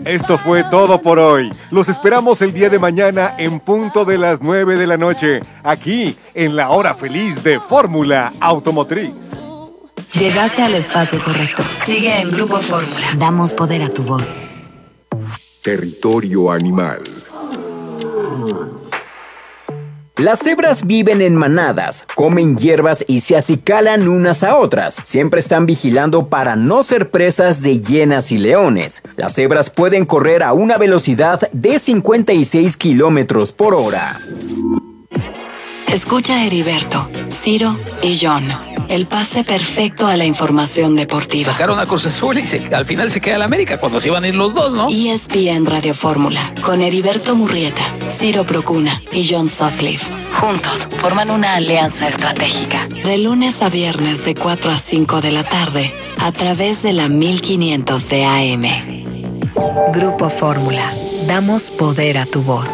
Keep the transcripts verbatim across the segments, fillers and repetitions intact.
Esto fue todo por hoy. Los esperamos el día de mañana en punto de las nueve de la noche, aquí en la hora feliz de Fórmula Automotriz. Llegaste al espacio correcto. Sigue en Grupo Fórmula. Damos poder a tu voz. Territorio animal. Las cebras viven en manadas, comen hierbas y se acicalan unas a otras. Siempre están vigilando para no ser presas de hienas y leones. Las cebras pueden correr a una velocidad de cincuenta y seis kilómetros por hora. Escucha a Heriberto, Ciro y John. El pase perfecto a la información deportiva. Sacaron a Cruz Azul y se, al final se queda el América cuando se iban a ir los dos, ¿no? E S P N Radio Fórmula, con Heriberto Murrieta, Ciro Procuna y John Sutcliffe. Juntos forman una alianza estratégica. De lunes a viernes de cuatro a cinco de la tarde, a través de la mil quinientos de A M. Grupo Fórmula. Damos poder a tu voz.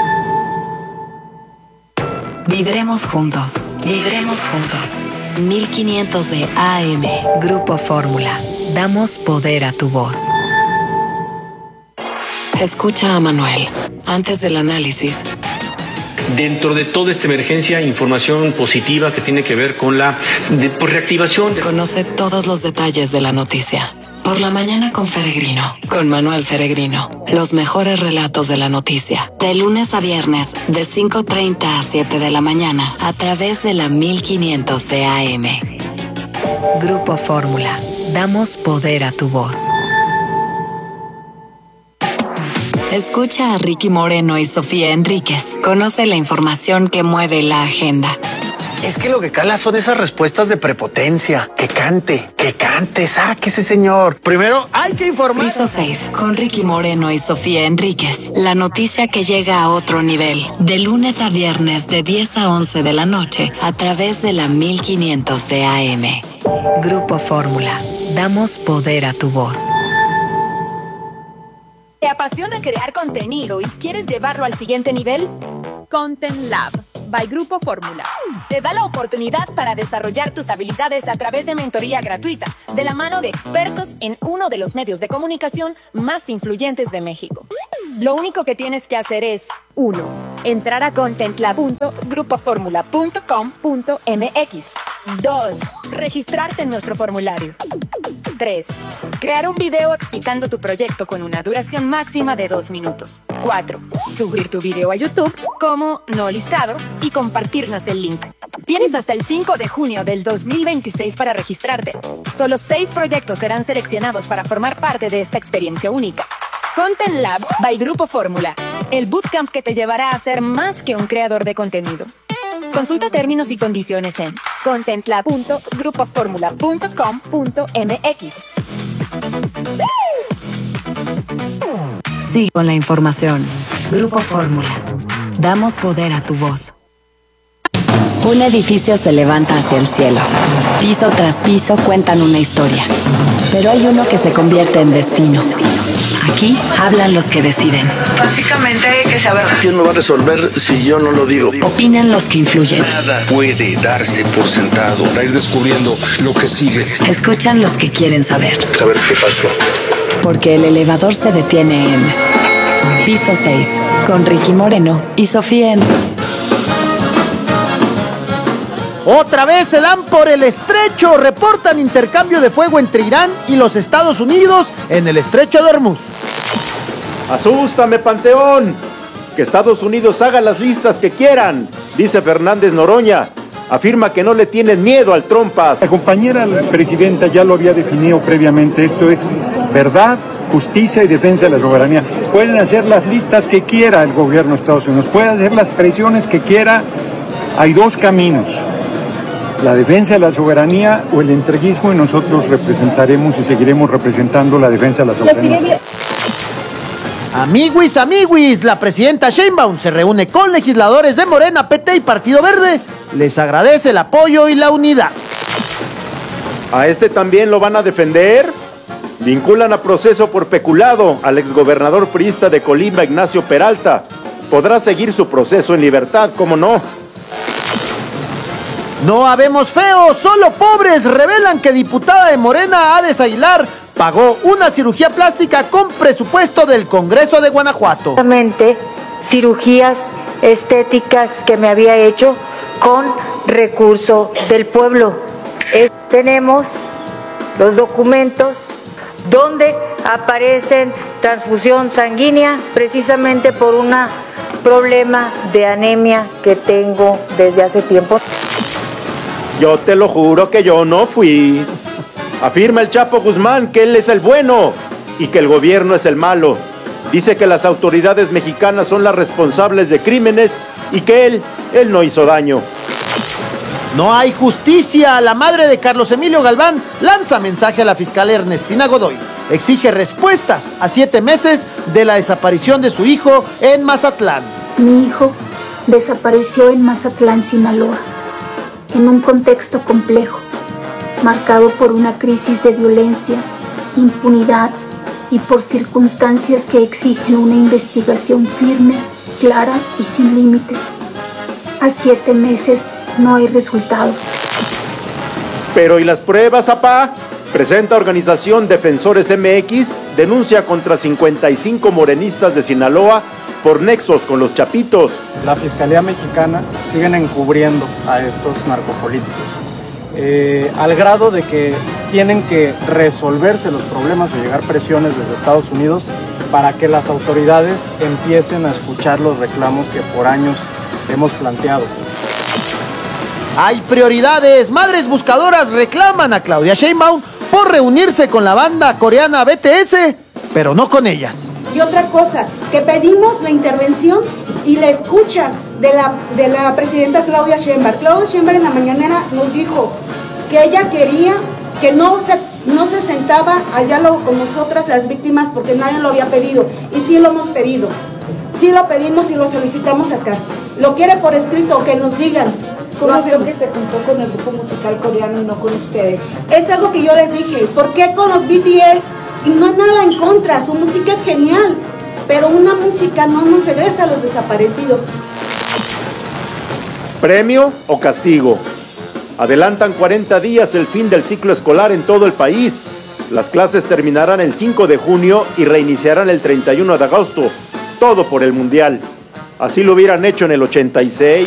Vibremos juntos. Vibremos juntos. mil quinientos de A M. Grupo Fórmula. Damos poder a tu voz. Escucha a Manuel. Antes del análisis. Dentro de toda esta emergencia, información positiva que tiene que ver con la de, pues, reactivación. De... Conoce todos los detalles de la noticia. Por la mañana con Feregrino, con Manuel Feregrino. Los mejores relatos de la noticia. De lunes a viernes, de cinco treinta a siete de la mañana, a través de la mil quinientos de A M. Grupo Fórmula. Damos poder a tu voz. Escucha a Ricky Moreno y Sofía Enríquez. Conoce la información que mueve la agenda. Es que lo que cala son esas respuestas de prepotencia. Que cante, que cante, sáquese, señor. Primero hay que informar. Piso seis, con Ricky Moreno y Sofía Enríquez. La noticia que llega a otro nivel. De lunes a viernes, de diez a once de la noche, a través de la mil quinientos de A M. Grupo Fórmula. Damos poder a tu voz. ¿Te apasiona crear contenido y quieres llevarlo al siguiente nivel? Content Lab by Grupo Fórmula te da la oportunidad para desarrollar tus habilidades a través de mentoría gratuita, de la mano de expertos en uno de los medios de comunicación más influyentes de México. Lo único que tienes que hacer es, uno, entrar a contentlab punto grupo fórmula punto com punto m x. dos. Registrarte en nuestro formulario. tres. Crear un video explicando tu proyecto con una duración máxima de dos minutos. cuatro. Subir tu video a YouTube como no listado y compartirnos el link. Tienes hasta el cinco de junio del dos mil veintiséis para registrarte. Solo seis proyectos serán seleccionados para formar parte de esta experiencia única. Content Lab by Grupo Fórmula, el bootcamp que te llevará a ser más que un creador de contenido. Consulta términos y condiciones en contentlab punto grupo fórmula punto com punto m x. Sigue con la información. Grupo Fórmula. Damos poder a tu voz. Un edificio se levanta hacia el cielo. Piso tras piso cuentan una historia. Pero hay uno que se convierte en destino. Aquí hablan los que deciden. Básicamente hay que saber. ¿Quién lo va a resolver si yo no lo digo? Opinan los que influyen. Nada puede darse por sentado. Para ir descubriendo lo que sigue. Escuchan los que quieren saber. Saber qué pasó. Porque el elevador se detiene en Piso seis, con Ricky Moreno y Sofía Enríquez. Otra vez se dan por el estrecho. Reportan intercambio de fuego entre Irán y los Estados Unidos en el estrecho de Hormuz. Asústame, Panteón. Que Estados Unidos haga las listas que quieran, dice Fernández Noroña. Afirma que no le tienen miedo al trompas. La compañera la presidenta ya lo había definido previamente. Esto es verdad, justicia y defensa de la soberanía. Pueden hacer las listas que quiera el gobierno de Estados Unidos. Puede hacer las presiones que quiera. Hay dos caminos. La defensa de la soberanía o el entreguismo, y nosotros representaremos y seguiremos representando la defensa de la soberanía. Amiguis, amiguis, la presidenta Sheinbaum se reúne con legisladores de Morena, P T y Partido Verde. Les agradece el apoyo y la unidad. ¿A este también lo van a defender? Vinculan a proceso por peculado al exgobernador priista de Colima, Ignacio Peralta. Podrá seguir su proceso en libertad, ¿cómo no? No habemos feos, solo pobres. Revelan que diputada de Morena, Ades Aguilar, pagó una cirugía plástica con presupuesto del Congreso de Guanajuato. Cirugías estéticas que me había hecho con recurso del pueblo. Eh, tenemos los documentos donde aparecen transfusión sanguínea precisamente por un problema de anemia que tengo desde hace tiempo. Yo te lo juro que yo no fui. Afirma el Chapo Guzmán que él es el bueno y que el gobierno es el malo. Dice que las autoridades mexicanas son las responsables de crímenes y que él, él no hizo daño. No hay justicia. La madre de Carlos Emilio Galván lanza mensaje a la fiscal Ernestina Godoy. Exige respuestas a siete meses de la desaparición de su hijo en Mazatlán. Mi hijo desapareció en Mazatlán, Sinaloa, en un contexto complejo, marcado por una crisis de violencia, impunidad y por circunstancias que exigen una investigación firme, clara y sin límites. A siete meses no hay resultados. Pero ¿y las pruebas, apá? Presenta organización Defensores M X, denuncia contra cincuenta y cinco morenistas de Sinaloa por nexos con los Chapitos. La Fiscalía Mexicana siguen encubriendo a estos narcopolíticos, eh, al grado de que tienen que resolverse los problemas o llegar presiones desde Estados Unidos para que las autoridades empiecen a escuchar los reclamos que por años hemos planteado. Hay prioridades. Madres buscadoras reclaman a Claudia Sheinbaum por reunirse con la banda coreana B T S, pero no con ellas. Y otra cosa, que pedimos la intervención y la escucha de la, de la presidenta Claudia Sheinbaum. Claudia Sheinbaum en la mañanera nos dijo que ella quería que no se, no se sentaba al diálogo con nosotras las víctimas porque nadie lo había pedido. Y sí lo hemos pedido, sí lo pedimos y lo solicitamos acá. Lo quiere por escrito, que nos digan. ¿Cómo es que se juntó con el grupo musical coreano y no con ustedes? Es algo que yo les dije, ¿por qué con los B T S? Y no hay nada en contra, su música es genial, pero una música no nos regresa a los desaparecidos. ¿Premio o castigo? Adelantan cuarenta días el fin del ciclo escolar en todo el país. Las clases terminarán el cinco de junio y reiniciarán el treinta y uno de agosto. Todo por el Mundial. Así lo hubieran hecho en el ochenta y seis.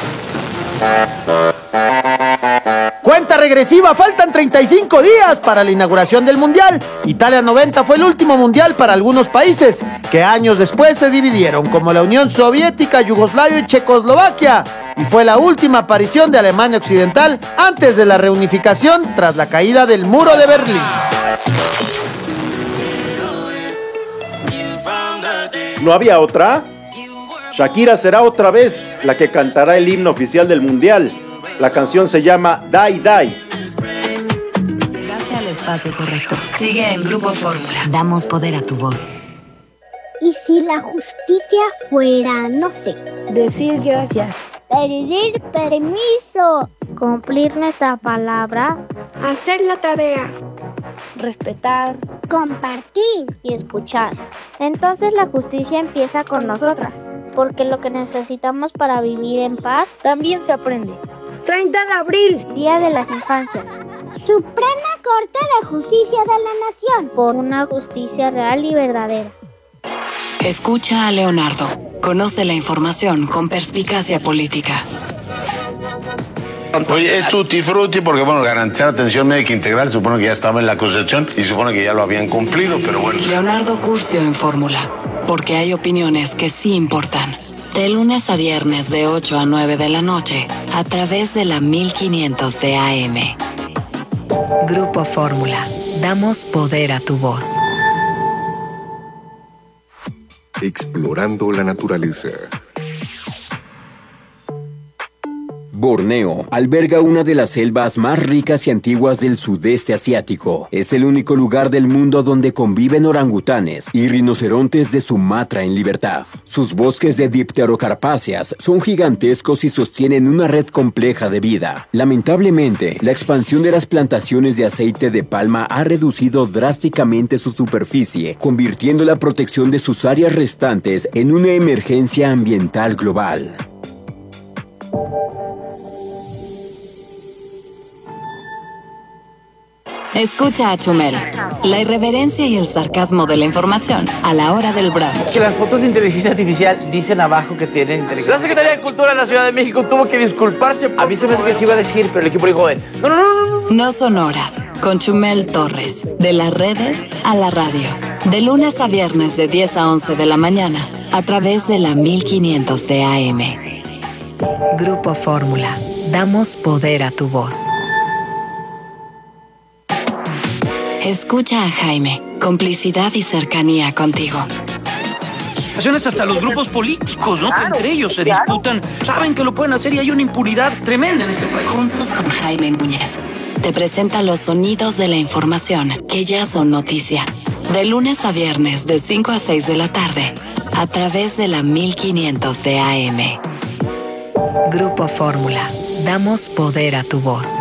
Cuenta regresiva, faltan treinta y cinco días para la inauguración del Mundial. Italia noventa fue el último Mundial para algunos países, que años después se dividieron, como la Unión Soviética, Yugoslavia y Checoslovaquia. Y fue la última aparición de Alemania Occidental antes de la reunificación tras la caída del Muro de Berlín. ¿No había otra? Shakira será otra vez la que cantará el himno oficial del Mundial. La canción se llama Die Die. Llegaste al espacio correcto. Sigue en Grupo Fórmula. Damos poder a tu voz. ¿Y si la justicia fuera, no sé, decir gracias, pedir permiso, cumplir nuestra palabra, hacer la tarea, respetar, compartir y escuchar? Entonces la justicia empieza con nosotras, porque lo que necesitamos para vivir en paz también se aprende. treinta de abril, Día de las Infancias. Suprema Corte de Justicia de la Nación, por una justicia real y verdadera. Escucha a Leonardo. Conoce la información con perspicacia política. Oye, es tutti frutti porque, bueno, garantizar atención médica integral se supone que ya estaba en la Constitución y se supone que ya lo habían cumplido, pero bueno. Leonardo Curcio en Fórmula, porque hay opiniones que sí importan. De lunes a viernes de ocho a nueve de la noche, a través de la mil quinientos de A M. Grupo Fórmula. Damos poder a tu voz. Explorando la naturaleza. Borneo alberga una de las selvas más ricas y antiguas del sudeste asiático. Es el único lugar del mundo donde conviven orangutanes y rinocerontes de Sumatra en libertad. Sus bosques de dipterocarpáceas son gigantescos y sostienen una red compleja de vida. Lamentablemente, la expansión de las plantaciones de aceite de palma ha reducido drásticamente su superficie, convirtiendo la protección de sus áreas restantes en una emergencia ambiental global. Escucha a Chumel. La irreverencia y el sarcasmo de la información a la hora del brunch. Que las fotos de inteligencia artificial dicen abajo que tienen inteligencia. La Secretaría de Cultura de la Ciudad de México tuvo que disculparse. A mí se me hace que se iba a decir, pero el equipo dijo, no, no, no, no, no. No son horas, con Chumel Torres. De las redes a la radio. De lunes a viernes de diez a once de la mañana. A través de la mil quinientos de A M. Grupo Fórmula. Damos poder a tu voz. Escucha a Jaime. Complicidad y cercanía contigo. Hasta los grupos políticos, ¿no? Que entre ellos se disputan. Saben que lo pueden hacer y hay una impunidad tremenda en este país. Juntos con Jaime Núñez. Te presenta los sonidos de la información que ya son noticia. De lunes a viernes de cinco a seis de la tarde. A través de la mil quinientos de A M. Grupo Fórmula. Damos poder a tu voz.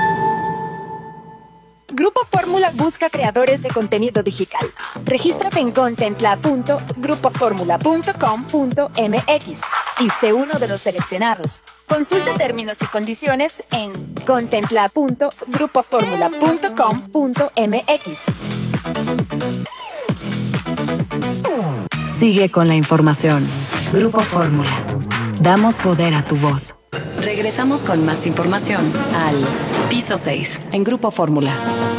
Grupo Fórmula busca creadores de contenido digital. Regístrate en contentlab punto grupo fórmula punto com punto m x y sé uno de los seleccionados. Consulta términos y condiciones en contentlab punto grupo fórmula punto com punto m x. Sigue con la información. Grupo Fórmula. Damos poder a tu voz. Regresamos con más información al Piso seis en Grupo Fórmula.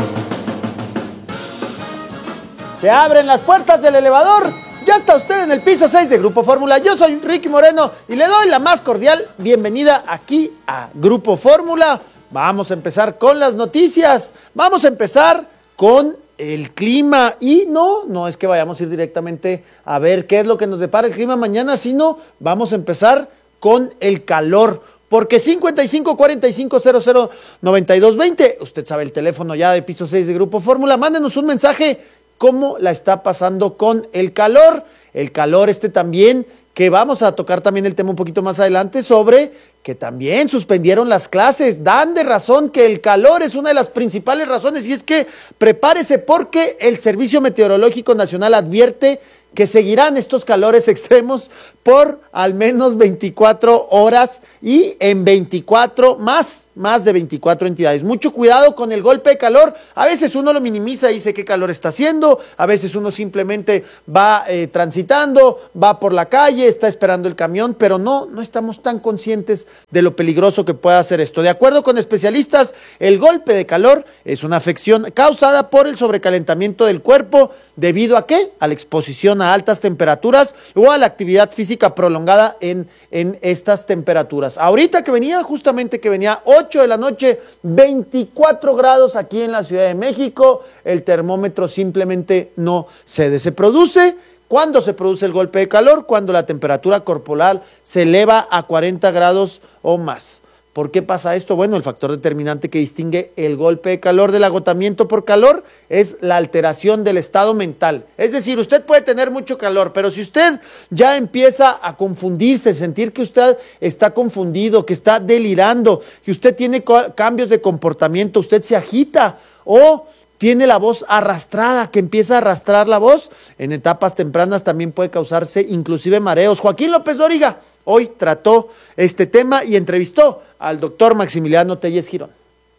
Se abren las puertas del elevador. Ya está usted en el piso seis de Grupo Fórmula. Yo soy Ricky Moreno y le doy la más cordial bienvenida aquí a Grupo Fórmula. Vamos a empezar con las noticias. Vamos a empezar con el clima. Y no, no es que vayamos a ir directamente a ver qué es lo que nos depara el clima mañana, sino vamos a empezar con el calor. Porque cincuenta y cinco cuarenta y cinco cero cero noventa y dos veinte, usted sabe el teléfono ya de Piso seis de Grupo Fórmula, mándenos un mensaje, cómo la está pasando con el calor, el calor este también, que vamos a tocar también el tema un poquito más adelante sobre que también suspendieron las clases, dan de razón que el calor es una de las principales razones y es que prepárese porque el Servicio Meteorológico Nacional advierte que seguirán estos calores extremos por al menos veinticuatro horas y en veinticuatro más, más de veinticuatro entidades. Mucho cuidado con el golpe de calor. A veces uno lo minimiza y dice qué calor está haciendo, a veces uno simplemente va eh, transitando, va por la calle, está esperando el camión, pero no, no estamos tan conscientes de lo peligroso que puede hacer esto. De acuerdo con especialistas, el golpe de calor es una afección causada por el sobrecalentamiento del cuerpo, ¿debido a qué? A la exposición a altas temperaturas o a la actividad física prolongada en, en estas temperaturas. Ahorita que venía, justamente que venía ocho de la noche, veinticuatro grados aquí en la Ciudad de México, el termómetro simplemente no cede. Se produce, ¿cuándo se produce el golpe de calor? Cuando la temperatura corporal se eleva a cuarenta grados o más. ¿Por qué pasa esto? Bueno, el factor determinante que distingue el golpe de calor del agotamiento por calor es la alteración del estado mental. Es decir, usted puede tener mucho calor, pero si usted ya empieza a confundirse, sentir que usted está confundido, que está delirando, que usted tiene cambios de comportamiento, usted se agita o tiene la voz arrastrada, que empieza a arrastrar la voz, en etapas tempranas también puede causarse inclusive mareos. Joaquín López Dóriga hoy trató este tema y entrevistó al doctor Maximiliano Telles Girón.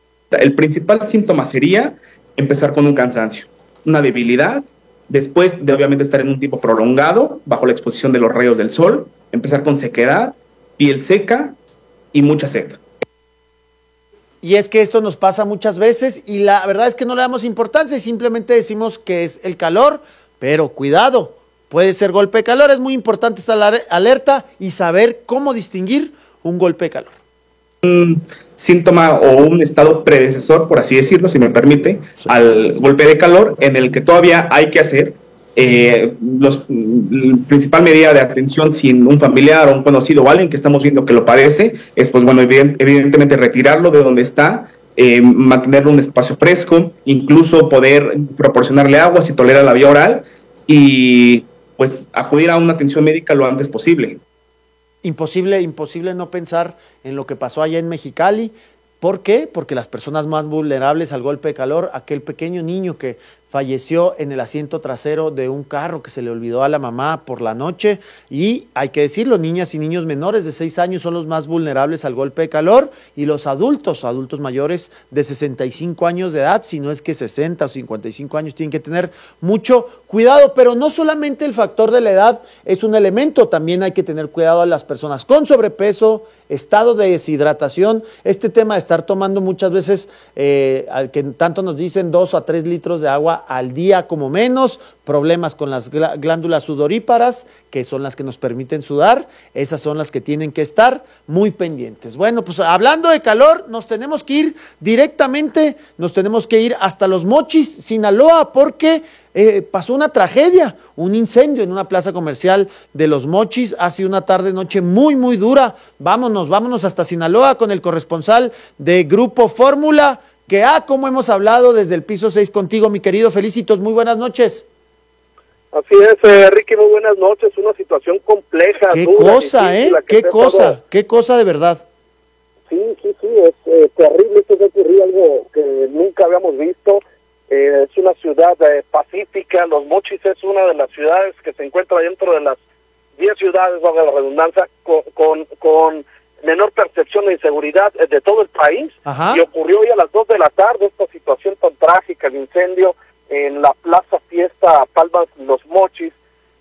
El principal síntoma sería empezar con un cansancio, una debilidad, después de obviamente estar en un tiempo prolongado, bajo la exposición de los rayos del sol, empezar con sequedad, piel seca y mucha sed. Y es que esto nos pasa muchas veces y la verdad es que no le damos importancia y simplemente decimos que es el calor, pero cuidado, puede ser golpe de calor, es muy importante estar alerta y saber cómo distinguir un golpe de calor. Un síntoma o un estado predecesor, por así decirlo, si me permite, sí, al golpe de calor, en el que todavía hay que hacer eh, los, la principal medida de atención si un familiar o un conocido o alguien que estamos viendo que lo padece, es pues bueno, evident, evidentemente retirarlo de donde está, eh, mantenerlo en un espacio fresco, incluso poder proporcionarle agua si tolera la vía oral y pues acudir a una atención médica lo antes posible. Imposible, imposible no pensar en lo que pasó allá en Mexicali. ¿Por qué? Porque las personas más vulnerables al golpe de calor, aquel pequeño niño que falleció en el asiento trasero de un carro que se le olvidó a la mamá por la noche, y hay que decirlo, niñas y niños menores de seis años son los más vulnerables al golpe de calor, y los adultos, adultos mayores de sesenta y cinco años de edad, si no es que sesenta o cincuenta y cinco años, tienen que tener mucho cuidado, pero no solamente el factor de la edad es un elemento, también hay que tener cuidado a las personas con sobrepeso, estado de deshidratación, este tema de estar tomando muchas veces, eh, al que tanto nos dicen, dos a tres litros de agua al día como menos, problemas con las glándulas sudoríparas, que son las que nos permiten sudar, esas son las que tienen que estar muy pendientes. Bueno, pues hablando de calor, nos tenemos que ir directamente, nos tenemos que ir hasta Los Mochis, Sinaloa, porque eh, pasó una tragedia, un incendio en una plaza comercial de Los Mochis, hace una tarde noche muy muy dura. Vámonos, vámonos hasta Sinaloa con el corresponsal de Grupo Fórmula, que ah, como hemos hablado desde el piso seis contigo, mi querido Felicitos, muy buenas noches. Así es, eh, Ricky, muy buenas noches, una situación compleja. Qué dura, cosa, ¿eh? Qué cosa, todo. qué cosa de verdad. Sí, sí, sí, es eh, terrible, esto ocurrió algo que nunca habíamos visto. Eh, es una ciudad eh, pacífica. Los Mochis es una de las ciudades que se encuentra dentro de las diez ciudades, bajo la redundancia, con, con, con menor percepción de inseguridad eh, de todo el país. Ajá. Y ocurrió hoy a las dos de la tarde esta situación tan trágica, el incendio en la Plaza Fiesta Palmas Los Mochis,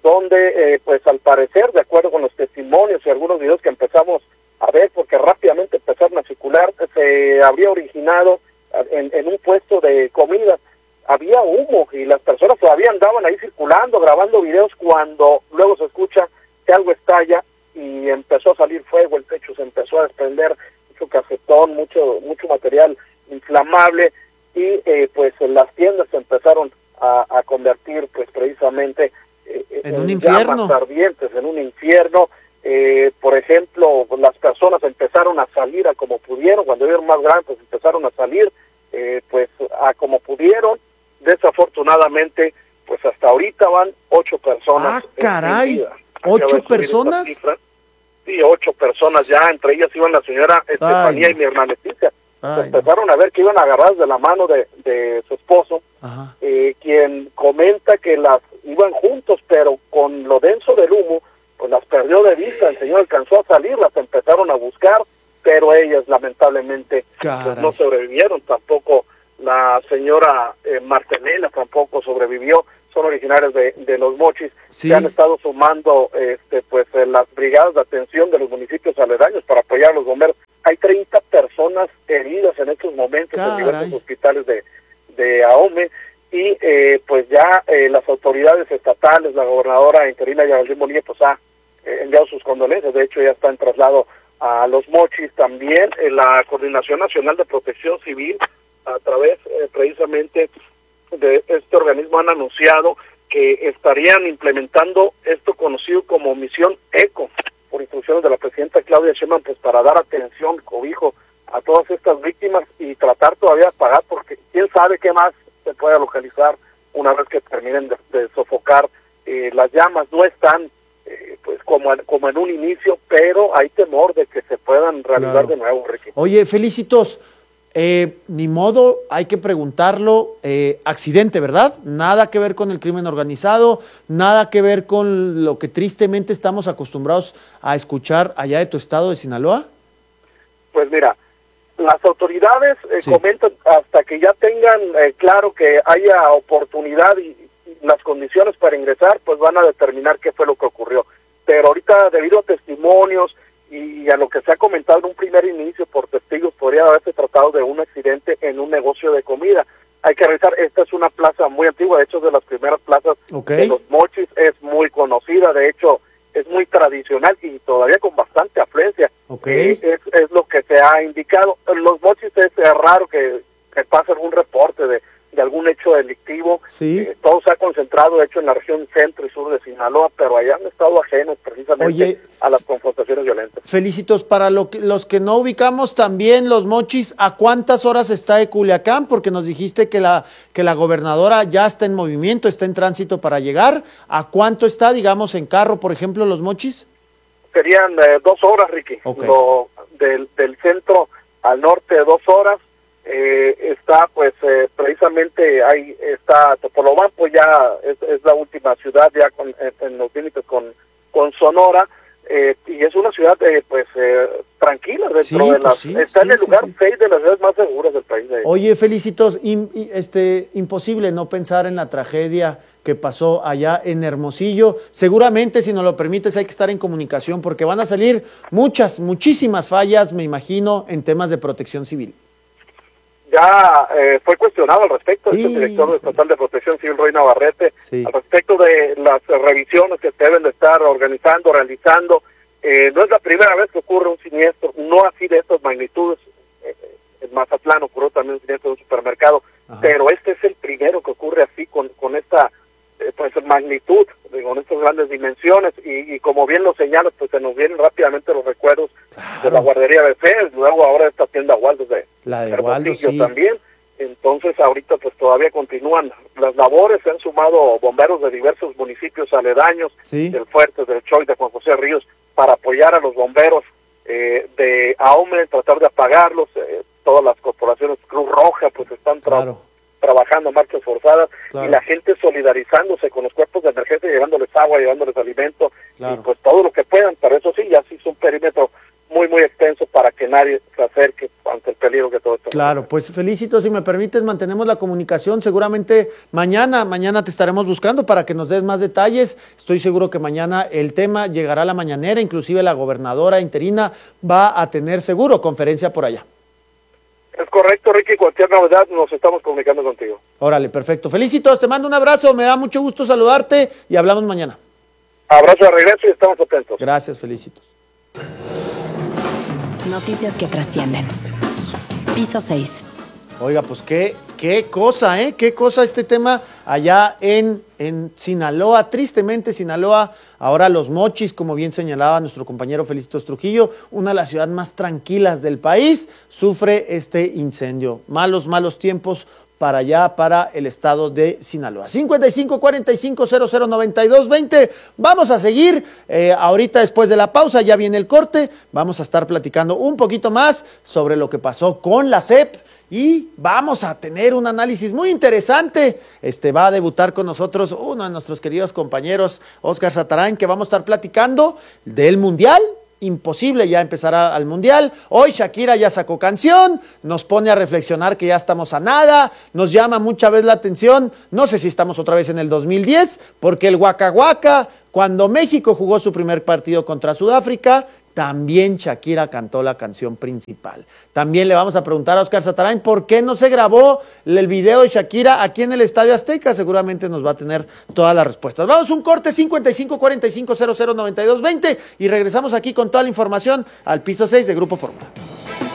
donde eh, pues al parecer, de acuerdo con los testimonios y algunos videos que empezamos a ver, porque rápidamente empezaron a circular, se habría originado en, en un puesto de comida, había humo y las personas todavía andaban ahí circulando, grabando videos, cuando luego se escucha que algo estalla y empezó a salir fuego, el techo se empezó a desprender, mucho cafetón, mucho, mucho material inflamable, y eh, pues las tiendas se empezaron a, a convertir pues precisamente eh, en, en un infierno, llamas ardientes, en un infierno. Eh, por ejemplo, las personas empezaron a salir a como pudieron, cuando vieron más grandes pues empezaron a salir eh, pues a como pudieron. Desafortunadamente pues hasta ahorita van ocho personas. Ah, caray, ¿ocho personas? Sí, ocho personas ya, entre ellas iban la señora Estefanía Ay. y mi hermana Leticia. Ay, empezaron no. a ver que iban agarradas de la mano de, de su esposo, eh, quien comenta que las iban juntos, pero con lo denso del humo, pues las perdió de vista. El señor alcanzó a salir, las empezaron a buscar, pero ellas lamentablemente pues, no sobrevivieron. Tampoco la señora eh, Martelena tampoco sobrevivió. Son originarios de, de Los Mochis. Sí. Se han estado sumando este pues eh, las brigadas de atención de los municipios aledaños para apoyar a los bomberos. Hay treinta personas heridas en estos momentos Caray. en diversos hospitales de, de Ahome, y eh, pues ya eh, las autoridades estatales, la gobernadora interina Geraldine Bonilla, pues ha eh, enviado sus condolencias. De hecho ya está en traslado a Los Mochis. También eh, la Coordinación Nacional de Protección Civil, a través eh, precisamente de este organismo, han anunciado que estarían implementando esto conocido como Misión ECO, por instrucciones de la presidenta Claudia Sheinbaum, pues para dar atención, cobijo a todas estas víctimas y tratar todavía de pagar, porque quién sabe qué más se puede localizar una vez que terminen de, de sofocar eh, las llamas. No están eh, pues como en, como en un inicio, pero hay temor de que se puedan realizar claro. de nuevo, Ricky. Oye, Felicitos, eh, ni modo, hay que preguntarlo, eh, accidente, ¿verdad? Nada que ver con el crimen organizado, nada que ver con lo que tristemente estamos acostumbrados a escuchar allá de tu estado de Sinaloa. Pues mira, las autoridades eh, sí. comentan hasta que ya tengan eh, claro que haya oportunidad y, y las condiciones para ingresar, pues van a determinar qué fue lo que ocurrió. Pero ahorita, debido a testimonios y a lo que se ha comentado en un primer inicio por testigos, podría haberse tratado de un accidente en un negocio de comida. Hay que revisar, esta es una plaza muy antigua, de hecho es de las primeras plazas okay. de Los Mochis, es muy conocida, de hecho es muy tradicional y todavía con bastante afluencia. Okay. Eh, es, es lo que se ha indicado. En Los Mochis es, es raro que, que pase algún reporte de, de algún hecho delictivo. Sí. Eh, todo se ha concentrado, de hecho, en la región centro y sur de Sinaloa, pero allá han estado ajenos precisamente Oye, a las confrontaciones violentas. Felicitos, para lo que, los que no ubicamos también Los Mochis, ¿a cuántas horas está de Culiacán? Porque nos dijiste que la, que la gobernadora ya está en movimiento, está en tránsito para llegar. ¿A cuánto está, digamos, en carro, por ejemplo, Los Mochis? Serían eh, dos horas, Ricky. Okay. Lo, del, del centro al norte, dos horas. eh, está pues eh, precisamente ahí está Topolobampo, pues ya es, es la última ciudad ya con, en, en los límites con, con Sonora, eh, y es una ciudad eh, pues eh, tranquila dentro sí, de las, pues sí, está sí, en el sí, lugar sí. seis de las ciudades más seguras del país. De Oye, Felicitos, in, este, imposible no pensar en la tragedia que pasó allá en Hermosillo. Seguramente, si nos lo permites, hay que estar en comunicación porque van a salir muchas, muchísimas fallas, me imagino, en temas de protección civil. Ya eh, fue cuestionado al respecto sí. el director estatal de Protección Civil, Roy Navarrete, sí. al respecto de las revisiones que se deben de estar organizando, realizando. Eh, no es la primera vez que ocurre un siniestro, no así de estas magnitudes. Eh, en Mazatlán ocurrió también un siniestro de un supermercado, Ajá. pero este es el primero que ocurre así con, con esta eh, pues magnitud, con estas grandes dimensiones, y, y como bien lo señalas, pues se nos vienen rápidamente los recuerdos claro. de la guardería B C, luego ahora esta tienda Waldos de la de Waldos, sí. también. Entonces ahorita pues todavía continúan las labores, se han sumado bomberos de diversos municipios aledaños, sí. del Fuerte, del Choy, de Juan José Ríos, para apoyar a los bomberos eh, de Aume, tratar de apagarlos. Eh, todas las corporaciones Cruz Roja pues están tra claro. trabajando marchas forzadas, claro. y la gente solidarizándose con los cuerpos de emergencia, llevándoles agua, llevándoles alimento, claro. y pues todo lo que puedan, pero eso sí, ya se hizo un perímetro muy, muy extenso para que nadie se acerque ante el peligro que todo esto. Claro, pues Felicito, si me permites, mantenemos la comunicación, seguramente mañana, mañana te estaremos buscando para que nos des más detalles, estoy seguro que mañana el tema llegará a la mañanera, inclusive la gobernadora interina va a tener seguro conferencia por allá. Es correcto, Ricky, cualquier novedad nos estamos comunicando contigo. Órale, perfecto. Felicitos, te mando un abrazo, me da mucho gusto saludarte y hablamos mañana. Abrazo de regreso y estamos atentos. Gracias, Felicitos. Noticias que trascienden. Piso seis. Oiga, pues qué, qué cosa, ¿eh? Qué cosa este tema allá en, en Sinaloa. Tristemente, Sinaloa, ahora Los Mochis, como bien señalaba nuestro compañero Felicitos Trujillo, una de las ciudades más tranquilas del país, sufre este incendio. Malos, malos tiempos para allá, para el estado de Sinaloa. cincuenta y cinco, cuarenta y cinco, cero cero, noventa y dos, veinte. Vamos a seguir, eh, ahorita después de la pausa, ya viene el corte, vamos a estar platicando un poquito más sobre lo que pasó con la S E P y vamos a tener un análisis muy interesante. Este va a debutar con nosotros uno de nuestros queridos compañeros, Óscar Satarain, que vamos a estar platicando del Mundial. Imposible ya empezar a, al Mundial. Hoy Shakira ya sacó canción, nos pone a reflexionar que ya estamos a nada, nos llama mucha vez la atención, no sé si estamos otra vez en el dos mil diez, porque el Waka Waka, cuando México jugó su primer partido contra Sudáfrica, también Shakira cantó la canción principal. También le vamos a preguntar a Óscar Satarain por qué no se grabó el video de Shakira aquí en el Estadio Azteca. Seguramente nos va a tener todas las respuestas. Vamos a un corte, cincuenta y cinco, cuarenta y cinco, cero cero, noventa y dos, veinte, y regresamos aquí con toda la información al piso seis de Grupo Fórmula.